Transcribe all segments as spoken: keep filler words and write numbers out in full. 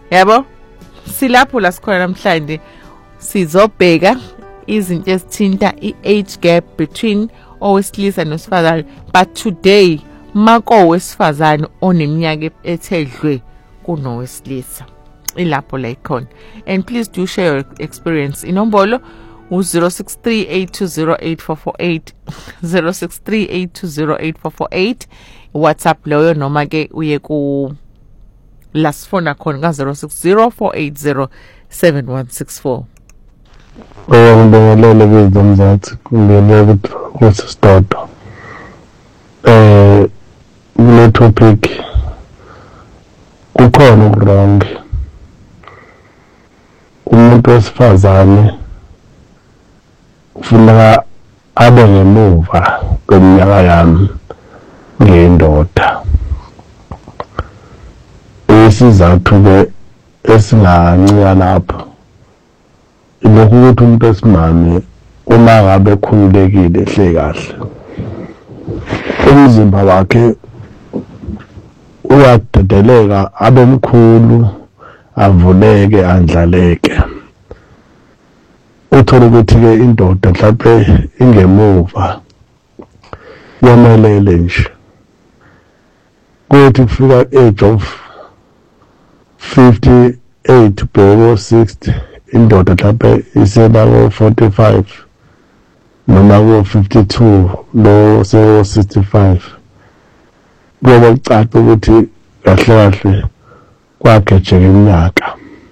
Yabo? Silapho la sikhona namhlanje sizobheka izinto ezithinta i-age gap between owesilisa nosifazane, but today mako wesifazane oneminyaka ethedlwe kunowesilisa. Ilapho la ikhona. And please do share your experience. Inombolo u zero six three eight two zero eight four four eight zero six three eight two zero eight four four eight. WhatsApp loyo noma ke uye ku last phone akhona ka zero six zero four eight zero seven one six four. Oh, ngibongelele kwezomzathi ngibongelele ukuthi sidodo. Eh, le topic kukhona ukurang. Umuntu wesifazane ufuna abe ngemuva kweminyaka yami ngendoda. Isizathu ke esingancika lapha ilokhu ukuthi umuntu esimame uma ngabe khululekile ehle kahle umzimba wakhe uyadedeleka abe mkhulu avuleke andlaleke. Uthola ukuthi ke indoda mhlawumbe ingemuva yomelele nje kuthi kufika age of fifty-eight bheko sixty indoda mhlawumbe iseba ko forty-five noma ko fifty-two lo se sixty-five ngoba ucaca ukuthi kahle kahle kwakhe nje iminyaka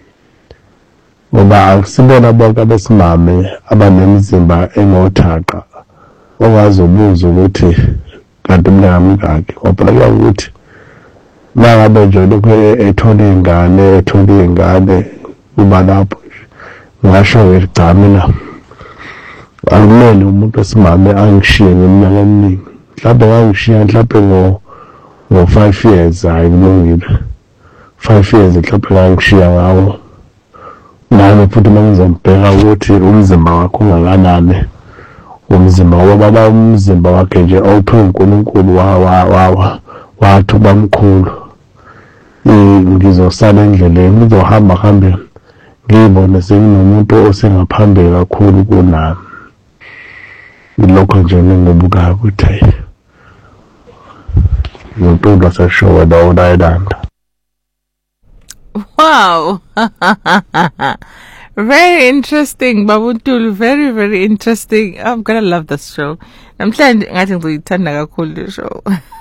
ngoba akusibona bonke abesimame abanemizimba engothaqa ongazobuza ukuthi kanti mina ngimngaki ngoba ukuthi nangabe nje lokho ethola ingane ethola ingane kuba lapho ngasho ukuthi cha mina akumele umuntu esimame angishiye ngeminyaka eminingi mhlawumbe ngangishiya mhlawumbe ngo ngo five years hayi kulungile five years mhlawumbe ngangishiya ngawo nami futhi mangizombheka ukuthi umzimba wakho ungakanani umzimba wababa umzimba wakhe nje awuphe uNkulunkulu wa wa wathi bamkhulu ngizosala endleleni ngizohamba hambe ngibone senginomuntu osengaphambili kakhulu kunami ilokho nje ngingobuka ukuthi umuntu waseshowe la ulayilanda. Wow. Very interesting, Babuntulu. Very, very interesting. I'm gonna love this show. I'm trying I think we turn like a cool show.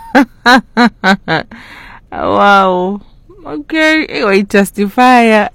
Wow. Okay. Wait, justify.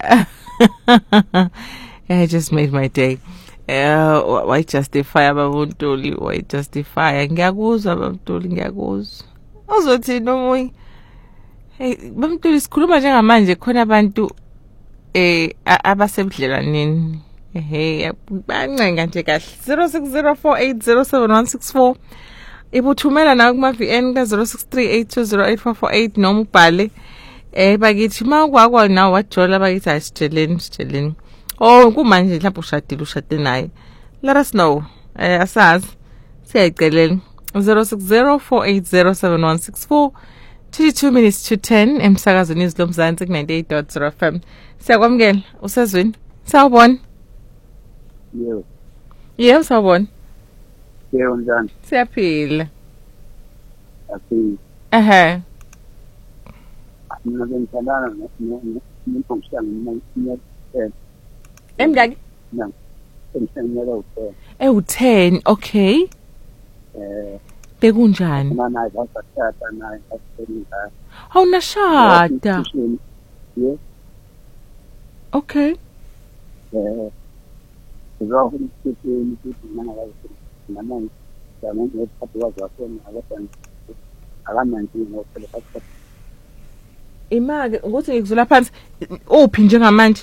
I just made my day. Uh, why justify Babuntulu? Why justify? Ngiyakuzwa Babuntulu, ngiyakuzwa. Uzothi nomoyi. Hey, Babuntulu isikhuluma njengamanje khona abantu eh abasebudlelaneni. Ehe, bancenga nje kahle. zero six zero four eight zero seven one six four. Ibuthumela na kuma V N ka zero six three eight two zero eight four four eight noma ubhale eh bakithi makwakwa nawo wajola bakithi asitsheleni sitsheleni. Oh kumanje mhlawumbe ushadile ushade naye. Let us know. Eh asazi. Siyayicelela zero six zero four eight zero seven one six four. twenty-two minutes to ten emsakazweni izilomzansi ku ninety-eight point zero F M. Siyakwamukela usezweni. Sawubona. Yebo. Yebo sawubona. Yebo njani? Siyaphila. Aphila. Ehe. Mina ngiyandana nomuntu omshana mina eh Emngaki? Nami. Emshana lo. Eh ten, okay. Eh bekunjani? Mana ayashada naye asisebenza. Awunashada. Yes. Okay. Eh Zwaho isikhulu ukuthi mina ngazi namanye namanye ngephathi wazafona abafana akamanje ngophela phakathi. Imake ukuthi ngikuzula phansi uphi njengamanje?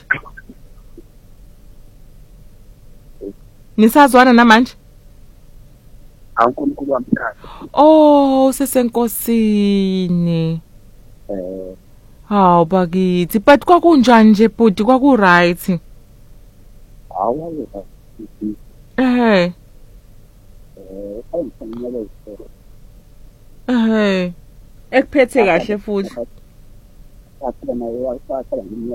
Nisazwana namanje? Awunkulunkulu wamkhaya. Oh, sesenkosini. Eh Hawu bakithi, but kwakunjani nje budi kwaku right? awu Eh. eh ayimfanele ukuthi Eh. Ekuphethe kahle futhi. athi nayo wasakhala